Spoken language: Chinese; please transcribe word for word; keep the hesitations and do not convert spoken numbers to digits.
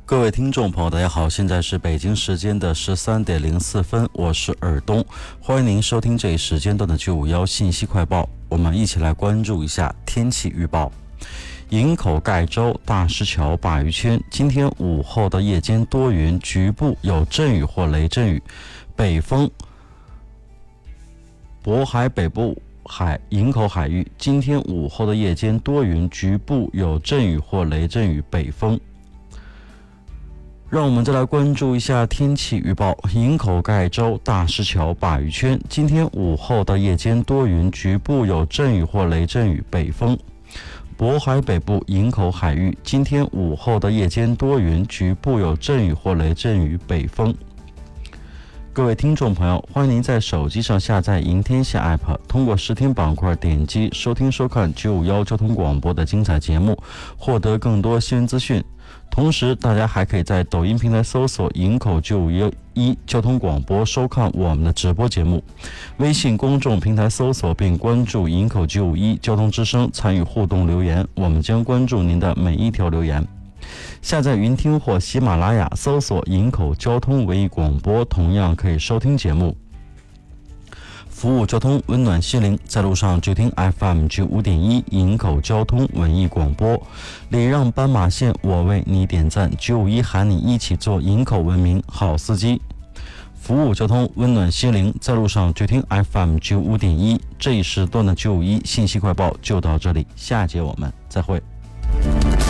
各位听众朋友，大家好，现在是北京时间的十三点零四分，我是尔东，欢迎您收听这一时间段的九五一信息快报。我们一起来关注一下天气预报。营口盖州大石桥鲅鱼圈，今天午后的夜间多云，局部有阵雨或雷阵雨，北风。渤海北部海营口海域，今天午后的夜间多云，局部有阵雨或雷阵雨，北风。让我们再来关注一下天气预报。营口盖州大石桥鲅鱼圈，今天午后的夜间多云，局部有阵雨或雷阵雨，北风。渤海北部营口海域，今天午后的夜间多云，局部有阵雨或雷阵雨，北风。各位听众朋友，欢迎您在手机上下载赢天下 App， 通过视听板块点击收听收看九五一交通广播的精彩节目，获得更多新闻资讯。同时大家还可以在抖音平台搜索营口九五一交通广播收看我们的直播节目，微信公众平台搜索并关注营口九五一交通之声，参与互动留言，我们将关注您的每一条留言。下载云听或喜马拉雅搜索营口交通文艺广播，同样可以收听节目。服务交通，温暖心灵，在路上就听 F M 九五点一营口交通文艺广播。礼让斑马线，我为你点赞。九五一喊你一起做营口文明好司机。服务交通，温暖心灵，在路上就听 F M 九五点一。这一时段的九五一信息快报就到这里，下节我们再会。